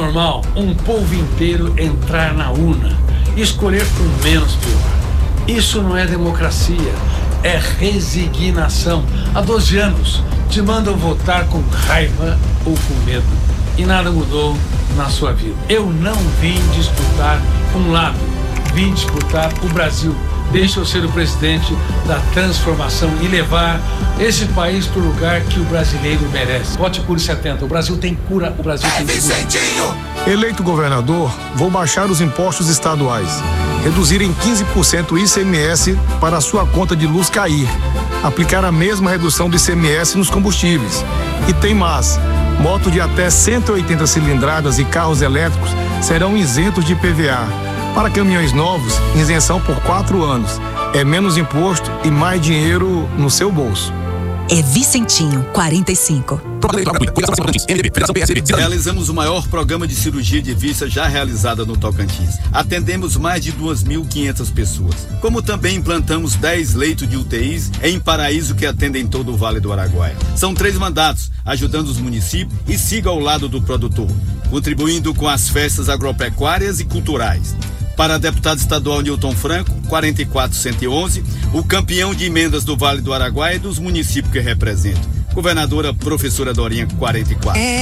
normal um povo inteiro entrar na urna e escolher o menos pior. Isso não é democracia, é resignação. Há 12 anos te mandam votar com raiva ou com medo e nada mudou na sua vida. Eu não vim disputar um lado, vim disputar o Brasil. Deixa eu ser o presidente da transformação e levar esse país para o lugar que o brasileiro merece. Vote Cure 70. O Brasil tem cura, o Brasil tem cura. Eleito governador, vou baixar os impostos estaduais, reduzir em 15% o ICMS para a sua conta de luz cair, aplicar a mesma redução do ICMS nos combustíveis. E tem mais, moto de até 180 cilindradas e carros elétricos serão isentos de IPVA. Para caminhões novos, isenção por 4 anos. É menos imposto e mais dinheiro no seu bolso. É Vicentinho, 45. Realizamos o maior programa de cirurgia de vista já realizada no Tocantins. Atendemos mais de 2.500 pessoas. Como também implantamos 10 leitos de UTIs em Paraíso que atendem todo o Vale do Araguaia. São 3 mandatos, ajudando os municípios e siga ao lado do produtor, contribuindo com as festas agropecuárias e culturais. Para deputado estadual Nilton Franco, 44111, o campeão de emendas do Vale do Araguaia e dos municípios que representa. Governadora professora Dorinha, 44.